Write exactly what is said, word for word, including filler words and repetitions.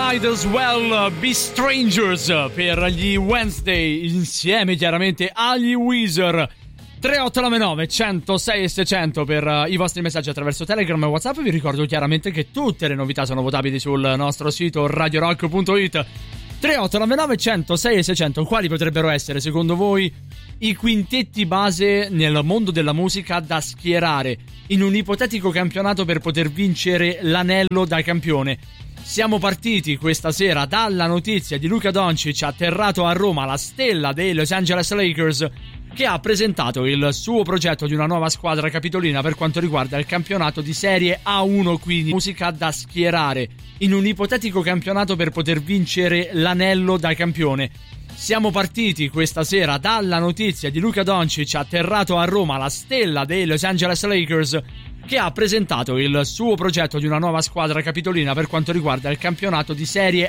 Might As Well Be Strangers per gli Wednesday, insieme chiaramente agli Weezer. Tre otto nove nove centosei e seicento per i vostri messaggi attraverso Telegram e WhatsApp. Vi ricordo chiaramente che tutte le novità sono votabili sul nostro sito radio rock punto it. Tre otto nove nove centosei e seicento. Quali potrebbero essere secondo voi i quintetti base nel mondo della musica da schierare in un ipotetico campionato per poter vincere l'anello da campione? Siamo partiti questa sera dalla notizia di Luka Doncic, atterrato a Roma, la stella dei Los Angeles Lakers, che ha presentato il suo progetto di una nuova squadra capitolina per quanto riguarda il campionato di Serie A uno, quindi musica da schierare in un ipotetico campionato per poter vincere l'anello da campione. Siamo partiti questa sera dalla notizia di Luka Doncic, atterrato a Roma, la stella dei Los Angeles Lakers, che ha presentato il suo progetto di una nuova squadra capitolina per quanto riguarda il campionato di Serie